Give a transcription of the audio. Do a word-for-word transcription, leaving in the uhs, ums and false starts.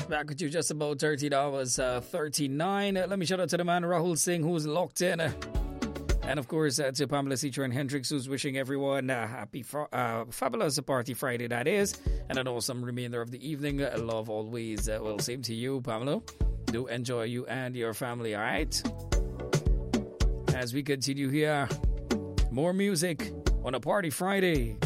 Back with you just about thirteen hours, uh, thirty-nine. Uh, let me shout out to the man Rahul Singh, who's locked in. Uh, and of course, uh, to Pamela Citron Hendricks, who's wishing everyone a happy, fr- uh, fabulous party Friday, that is. And an awesome remainder of the evening. Uh, love always. Uh, well, same to you, Pamela. Do enjoy you and your family, all right? As we continue here, more music on a party Friday.